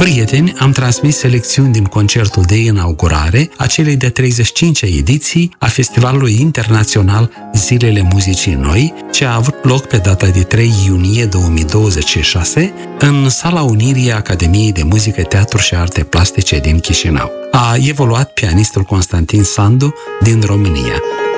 Prieteni, am transmis selecțiuni din concertul de inaugurare a celei de 35-a ediții a Festivalului Internațional Zilele Muzicii Noi, ce a avut loc pe data de 3 iunie 2026 în Sala Unirii Academiei de Muzică, Teatru și Arte Plastice din Chișinău. A evoluat pianistul Constantin Sandu din România.